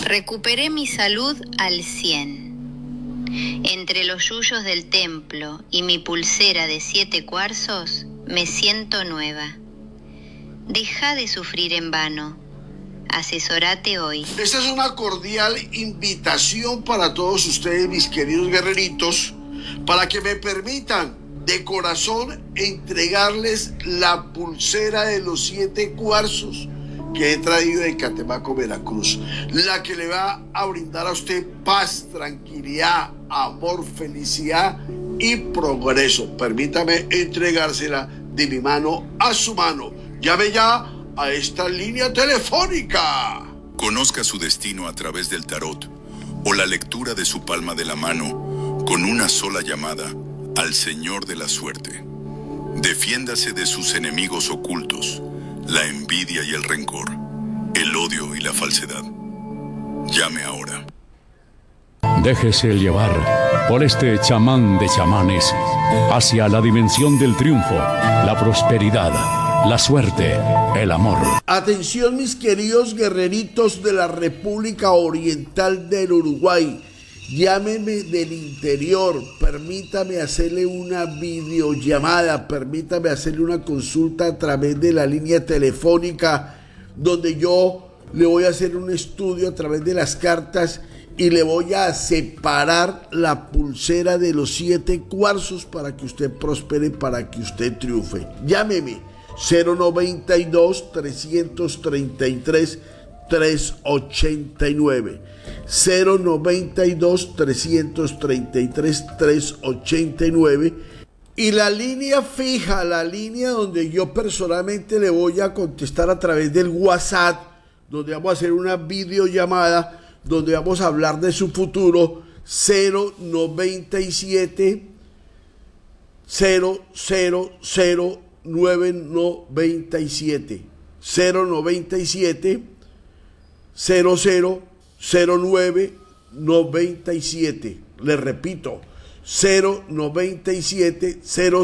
Recuperé mi salud al 100. Entre los yuyos del templo y mi pulsera de 7 cuarzos, me siento nueva. Deja de sufrir en vano. Asesorate hoy. Esta es una cordial invitación para todos ustedes, mis queridos guerreritos, para que me permitan de corazón entregarles la pulsera de los 7 cuarzos que he traído de Catemaco, Veracruz, la que le va a brindar a usted paz, tranquilidad, amor, felicidad y progreso. Permítame entregársela de mi mano a su mano. Llame ya a esta línea telefónica. Conozca su destino a través del tarot o la lectura de su palma de la mano con una sola llamada al Señor de la Suerte. Defiéndase de sus enemigos ocultos, la envidia y el rencor, el odio y la falsedad. Llame ahora. Déjese llevar por este chamán de chamanes hacia la dimensión del triunfo, la prosperidad, la suerte, el amor. Atención, mis queridos guerreritos de la República Oriental del Uruguay. Llámeme del interior, permítame hacerle una videollamada, permítame hacerle una consulta a través de la línea telefónica, donde yo le voy a hacer un estudio a través de las cartas y le voy a separar la pulsera de los 7 cuarzos para que usted prospere, para que usted triunfe. Llámeme 092 333 389 092 333 389 y la línea fija, la línea donde yo personalmente le voy a contestar a través del WhatsApp, donde vamos a hacer una videollamada, donde vamos a hablar de su futuro. 097 000 997 097 000997. Le repito, 097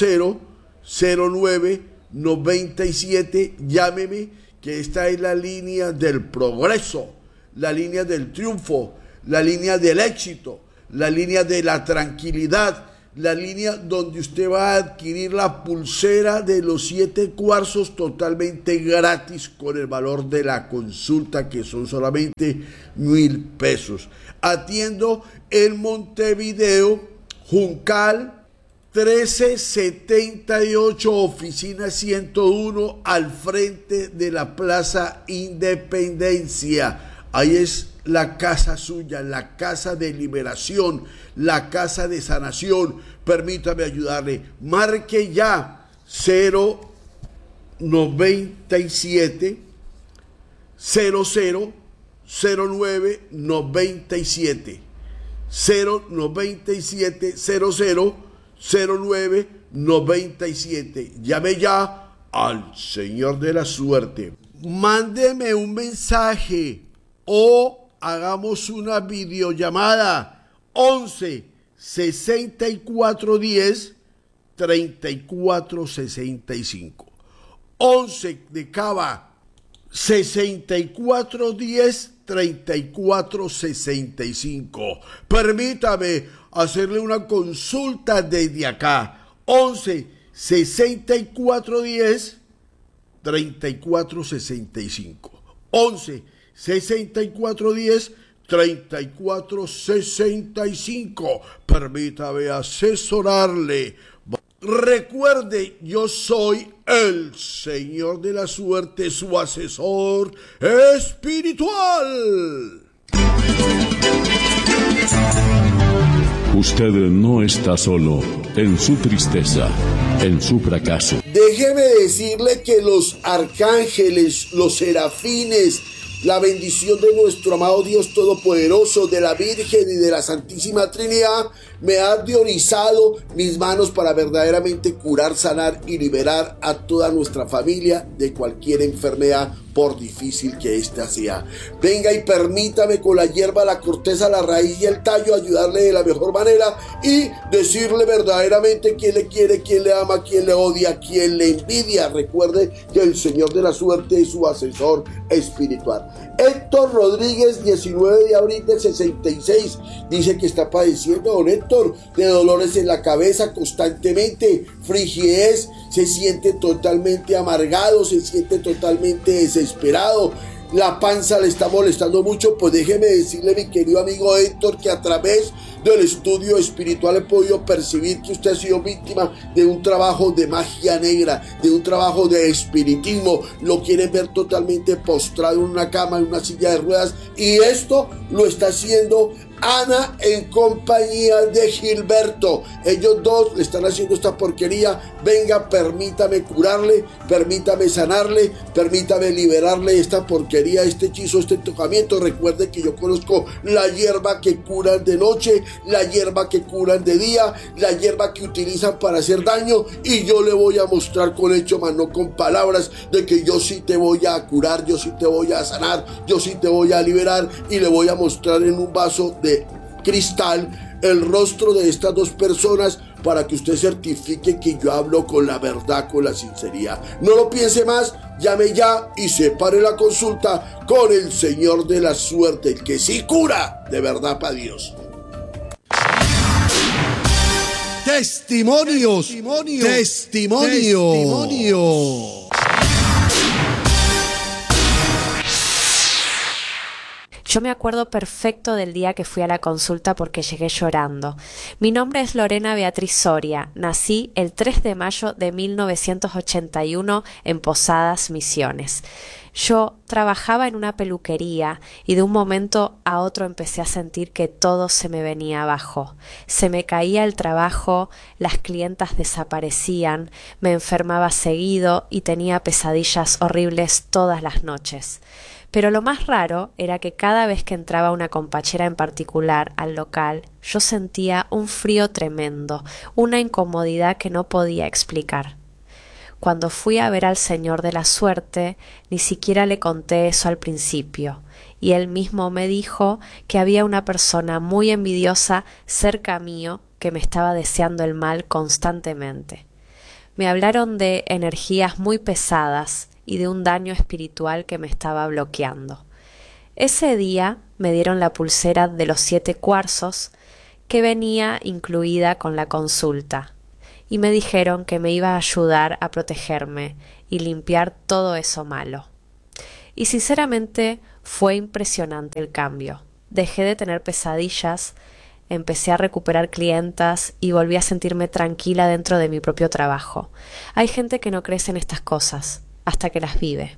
000997. Llámeme, que esta es la línea del progreso, la línea del triunfo, la línea del éxito, la línea de la tranquilidad, la línea donde usted va a adquirir la pulsera de los 7 cuarzos totalmente gratis con el valor de la consulta, que son solamente 1,000 pesos. Atiendo en Montevideo, Juncal 1378, oficina 101, al frente de la Plaza Independencia. Ahí es la casa suya, la casa de liberación, la casa de sanación. Permítame ayudarle. Marque ya 097 000997 097 000997. Llame ya al Señor de la Suerte. Mándeme un mensaje o hagamos una videollamada. 11 64 10 34 65. 11 de Cava 64 10 34 65. Permítame hacerle una consulta desde acá. 11 64 10 34 65. 11 64 10 34 65. Permítame asesorarle. Recuerde, yo soy el Señor de la Suerte, su asesor espiritual. Usted no está solo en su tristeza, en su fracaso. Déjeme decirle que los arcángeles, los serafines, la bendición de nuestro amado Dios Todopoderoso, de la Virgen y de la Santísima Trinidad, me ha diorizado mis manos para verdaderamente curar, sanar y liberar a toda nuestra familia de cualquier enfermedad por difícil que ésta sea. Venga y permítame con la hierba, la corteza, la raíz y el tallo ayudarle de la mejor manera y decirle verdaderamente quién le quiere, quién le ama, quién le odia, quién le envidia. Recuerde que el Señor de la Suerte es su asesor espiritual. Héctor Rodríguez, 19 de abril del 66, dice que está padeciendo, don Héctor, de dolores en la cabeza constantemente, frigidez, se siente totalmente amargado, se siente totalmente desesperado, la panza le está molestando mucho. Pues déjeme decirle, mi querido amigo Héctor, que a través del estudio espiritual he podido percibir que usted ha sido víctima de un trabajo de magia negra, de un trabajo de espiritismo. Lo quieren ver totalmente postrado en una cama, en una silla de ruedas, y esto lo está haciendo Ana en compañía de Gilberto. Ellos dos le están haciendo esta porquería. Venga, permítame curarle, permítame sanarle, permítame liberarle esta porquería, este hechizo, este tocamiento. Recuerde que yo conozco la hierba que curan de noche, la hierba que curan de día, la hierba que utilizan para hacer daño, y yo le voy a mostrar con hechos, más no con palabras, de que yo sí te voy a curar, yo sí te voy a sanar, yo sí te voy a liberar, y le voy a mostrar en un vaso de cristal el rostro de estas dos personas para que usted certifique que yo hablo con la verdad, con la sinceridad. No lo piense más, llame ya y separe la consulta con el Señor de la Suerte, el que sí cura de verdad para Dios. Testimonios. Yo me acuerdo perfecto del día que fui a la consulta porque llegué llorando. Mi nombre es Lorena Beatriz Soria. Nací el 3 de mayo de 1981 en Posadas, Misiones. Yo trabajaba en una peluquería y de un momento a otro empecé a sentir que todo se me venía abajo. Se me caía el trabajo, las clientas desaparecían, me enfermaba seguido y tenía pesadillas horribles todas las noches. Pero lo más raro era que cada vez que entraba una compañera en particular al local, yo sentía un frío tremendo, una incomodidad que no podía explicar. Cuando fui a ver al Señor de la Suerte, ni siquiera le conté eso al principio, y él mismo me dijo que había una persona muy envidiosa cerca mío que me estaba deseando el mal constantemente. Me hablaron de energías muy pesadas y de un daño espiritual que me estaba bloqueando. Ese día me dieron la pulsera de los 7 cuarzos que venía incluida con la consulta y me dijeron que me iba a ayudar a protegerme y limpiar todo eso malo. Y sinceramente fue impresionante el cambio. Dejé de tener pesadillas, empecé a recuperar clientas y volví a sentirme tranquila dentro de mi propio trabajo. Hay gente que no cree en estas cosas hasta que las vive.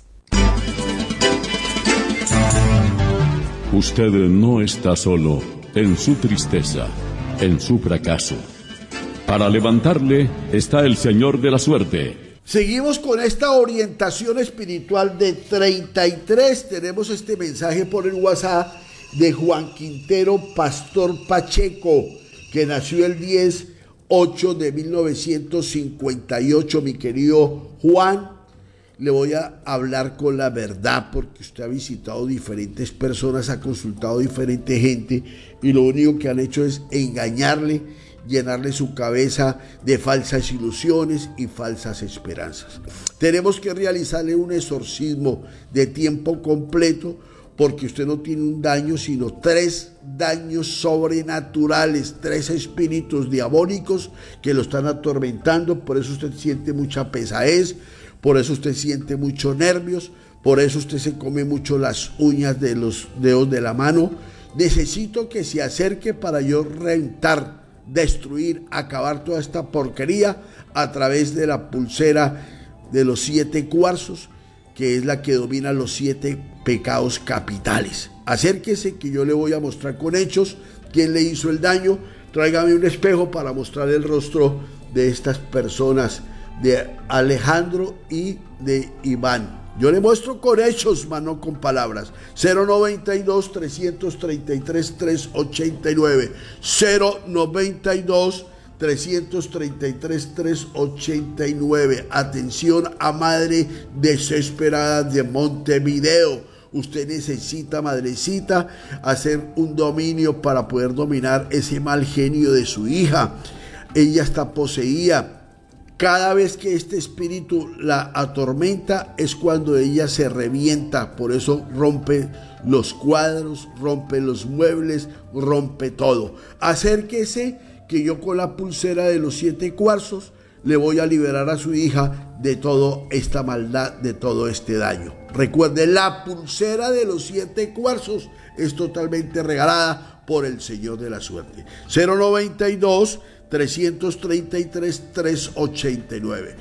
Usted no está solo en su tristeza, en su fracaso. Para levantarle está el Señor de la Suerte. Seguimos con esta orientación espiritual de 33. Tenemos este mensaje por el WhatsApp de Juan Quintero Pastor Pacheco, que nació el 10/8 de 1958. Mi querido Juan, le voy a hablar con la verdad porque usted ha visitado diferentes personas, ha consultado diferente gente y lo único que han hecho es engañarle, llenarle su cabeza de falsas ilusiones y falsas esperanzas. Tenemos que realizarle un exorcismo de tiempo completo porque usted no tiene un daño, sino 3 daños sobrenaturales, 3 espíritus diabólicos que lo están atormentando. Por eso usted siente mucha pesadez, por eso usted siente muchos nervios, por eso usted se come mucho las uñas de los dedos de la mano. Necesito que se acerque para yo reventar, destruir, acabar toda esta porquería a través de la pulsera de los 7 cuarzos, que es la que domina los 7 pecados capitales. Acérquese que yo le voy a mostrar con hechos quién le hizo el daño. Tráigame un espejo para mostrar el rostro de estas personas, de Alejandro y de Iván. Yo le muestro con hechos, más no con palabras. 092-333-389. 092 333-389. Atención a madre desesperada de Montevideo. Usted necesita, madrecita, hacer un dominio para poder dominar ese mal genio de su hija. Ella está poseída. Cada vez que este espíritu la atormenta es cuando ella se revienta. Por eso rompe los cuadros, rompe los muebles, rompe todo. Acérquese, que yo con la pulsera de los 7 cuarzos le voy a liberar a su hija de toda esta maldad, de todo este daño. Recuerde, la pulsera de los 7 cuarzos es totalmente regalada por el Señor de la Suerte. 092-333-389.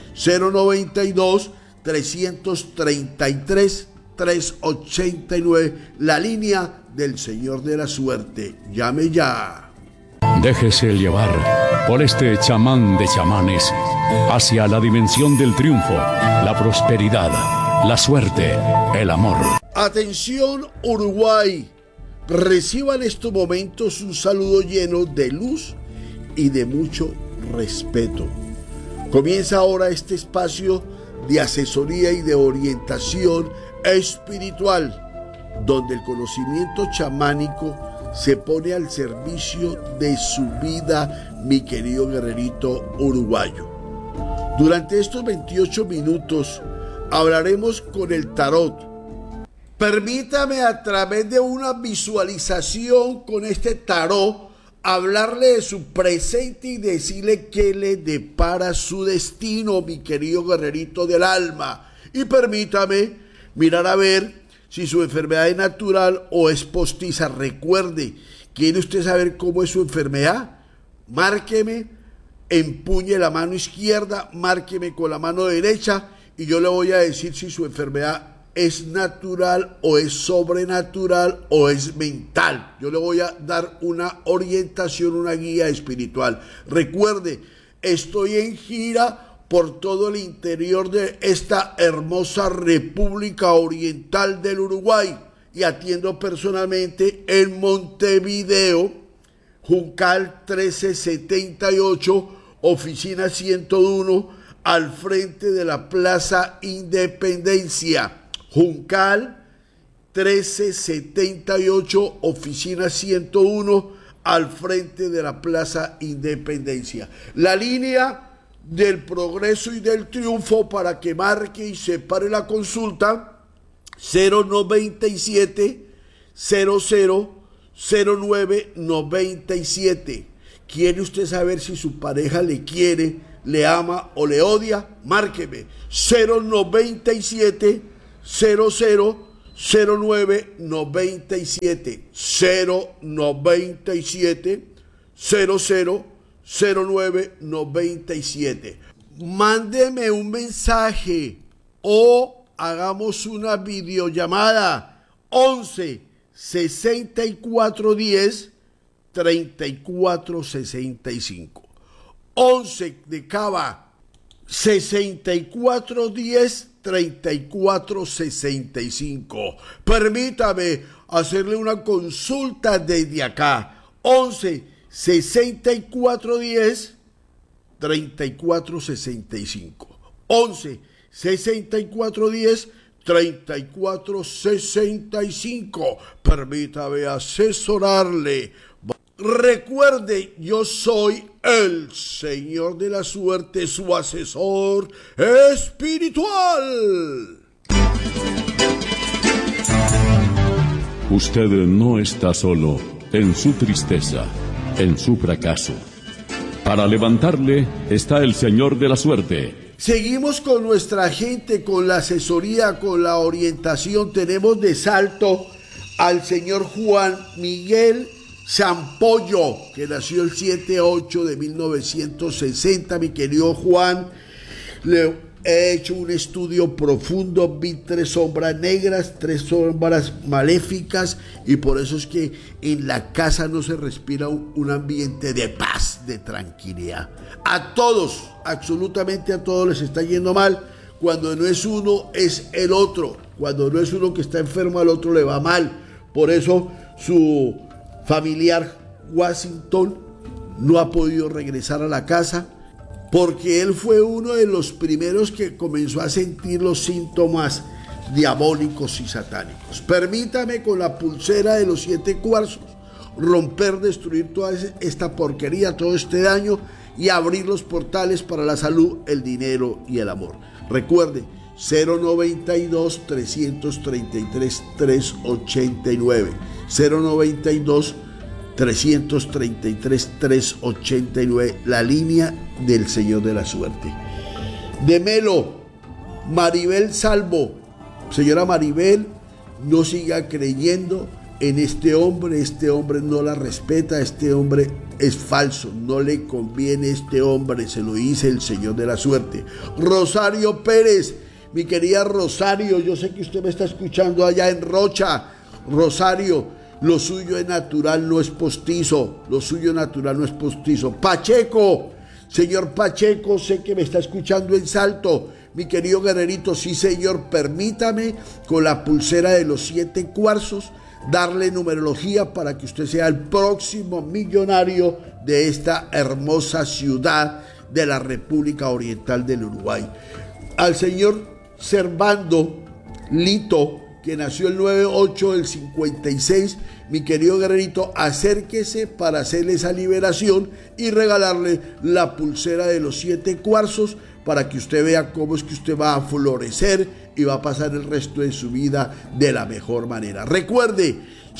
092-333-389. La línea del Señor de la Suerte. Llame ya. Déjese llevar por este chamán de chamanes hacia la dimensión del triunfo, la prosperidad, la suerte, el amor. Atención, Uruguay. Reciba en estos momentos un saludo lleno de luz y de mucho respeto. Comienza ahora este espacio de asesoría y de orientación espiritual, donde el conocimiento chamánico se pone al servicio de su vida, mi querido guerrerito uruguayo. Durante estos 28 minutos hablaremos con el tarot. Permítame, a través de una visualización con este tarot, hablarle de su presente y decirle qué le depara su destino, mi querido guerrerito del alma. Y permítame mirar a ver si su enfermedad es natural o es postiza. Recuerde, ¿quiere usted saber cómo es su enfermedad? Márqueme, empuñe la mano izquierda, márqueme con la mano derecha y yo le voy a decir si su enfermedad es natural o es sobrenatural o es mental. Yo le voy a dar una orientación, una guía espiritual. Recuerde, estoy en gira por todo el interior de esta hermosa República Oriental del Uruguay y atiendo personalmente en Montevideo, Juncal 1378, oficina 101, al frente de la Plaza Independencia. Juncal 1378, oficina 101, al frente de la Plaza Independencia. La línea del progreso y del triunfo para que marque y separe la consulta: 097 0009 97. ¿Quiere usted saber si su pareja le quiere, le ama o le odia? Márqueme 097 0009 97. 097 000997. Mándeme un mensaje o hagamos una videollamada 11 6410 3465. 11 de Cava 6410 3465. Permítame hacerle una consulta desde acá. 11 6410 3465. 11 6410 3465. Permítame asesorarle. Recuerde, yo soy el Señor de la Suerte, su asesor espiritual. Usted no está solo en su tristeza, en su fracaso. Para levantarle está el Señor de la Suerte. Seguimos con nuestra gente, con la asesoría, con la orientación. Tenemos de Salto al señor Juan Miguel Zampollo, que nació el 7/8 de 1960. Mi querido Juan, le he hecho un estudio profundo, vi 3 sombras negras, 3 sombras maléficas, y por eso es que en la casa no se respira un ambiente de paz, de tranquilidad. A todos, absolutamente a todos les está yendo mal. Cuando no es uno, es el otro. Cuando no es uno que está enfermo, al otro le va mal. Por eso su familiar Washington no ha podido regresar a la casa porque él fue uno de los primeros que comenzó a sentir los síntomas diabólicos y satánicos. Permítame con la pulsera de los 7 cuarzos romper, destruir toda esta porquería, todo este daño y abrir los portales para la salud, el dinero y el amor. Recuerde, 092 333 389, 092 333 389, la línea del Señor de la Suerte. De Melo, Maribel Salvo. Señora Maribel, no siga creyendo en este hombre no la respeta, este hombre es falso, no le conviene este hombre, se lo dice el Señor de la Suerte. Rosario Pérez, mi querida Rosario, yo sé que usted me está escuchando allá en Rocha. Rosario, lo suyo es natural, no es postizo, lo suyo natural no es postizo. Pacheco, señor Pacheco, sé que me está escuchando en Salto. Mi querido guerrerito, sí señor, permítame con la pulsera de los 7 cuarzos darle numerología para que usted sea el próximo millonario de esta hermosa ciudad de la República Oriental del Uruguay. Al señor Servando Lito, que nació el 9/8 del 56, mi querido guerrerito, acérquese para hacerle esa liberación y regalarle la pulsera de los 7 cuarzos para que usted vea cómo es que usted va a florecer y va a pasar el resto de su vida de la mejor manera. Recuerde,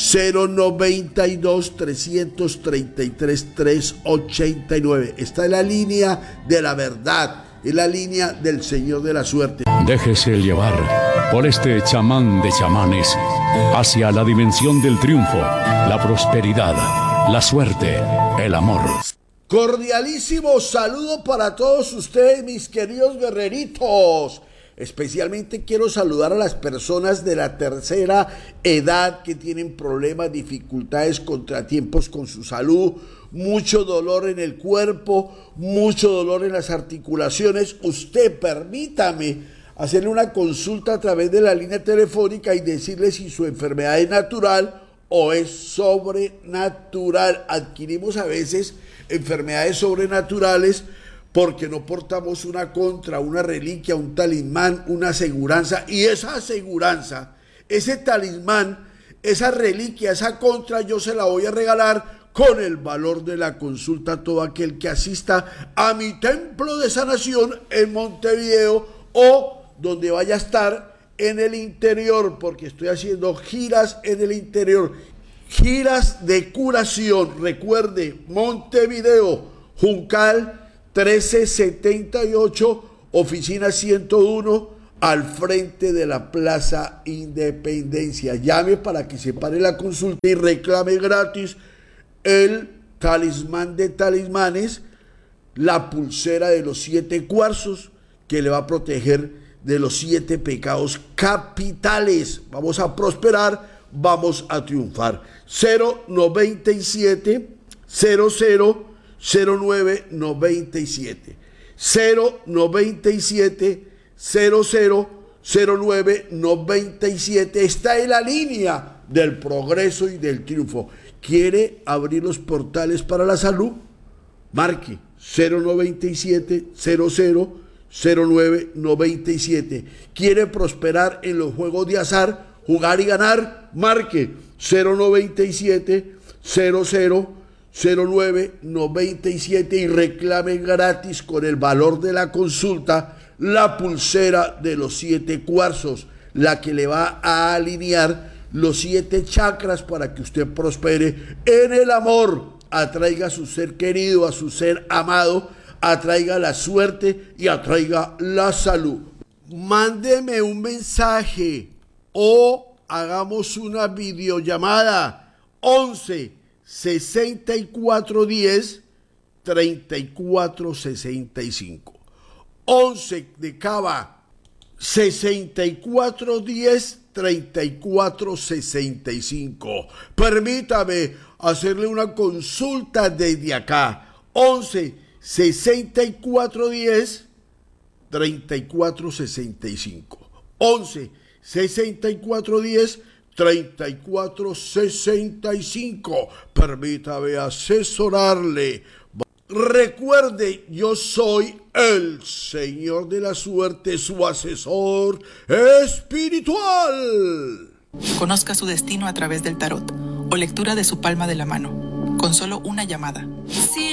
092 333 389. Esta es la línea de la verdad, es la línea del Señor de la Suerte. Déjese llevar por este chamán de chamanes hacia la dimensión del triunfo, la prosperidad, la suerte, el amor. Cordialísimo saludo para todos ustedes, mis queridos guerreritos. Especialmente quiero saludar a las personas de la tercera edad que tienen problemas, dificultades, contratiempos con su salud, mucho dolor en el cuerpo, mucho dolor en las articulaciones. Usted permítame hacerle una consulta a través de la línea telefónica y decirle si su enfermedad es natural o es sobrenatural. Adquirimos a veces enfermedades sobrenaturales porque no portamos una contra, una reliquia, un talismán, una aseguranza, y esa aseguranza, ese talismán, esa reliquia, esa contra, yo se la voy a regalar con el valor de la consulta a todo aquel que asista a mi templo de sanación en Montevideo o donde vaya a estar en el interior, porque estoy haciendo giras en el interior, giras de curación. Recuerde, Montevideo, Juncal 1378, oficina 101, al frente de la Plaza Independencia. Llame para que se pare la consulta y reclame gratis el talismán de talismanes, la pulsera de los 7 cuarzos que le va a proteger de los 7 pecados capitales. Vamos a prosperar, vamos a triunfar. 097 00 0997, 097 00 0997. Está en la línea del progreso y del triunfo. ¿Quiere abrir los portales para la salud? Marque 097 00 0997. ¿Quiere prosperar en los juegos de azar, jugar y ganar? Marque 097 00 0997 y reclame gratis con el valor de la consulta la pulsera de los 7 cuarzos, la que le va a alinear los 7 chakras para que usted prospere en el amor, atraiga a su ser querido, a su ser amado, atraiga la suerte y atraiga la salud. Mándeme un mensaje o hagamos una videollamada 11 6410 3465, 11 de Cava 6410 3465. Permítame hacerle una consulta desde acá. 11 6410 3465, 11 6410 3465. Permítame asesorarle Recuerde, yo soy el Señor de la Suerte, su asesor espiritual. Conozca su destino a través del tarot o lectura de su palma de la mano, con solo una llamada.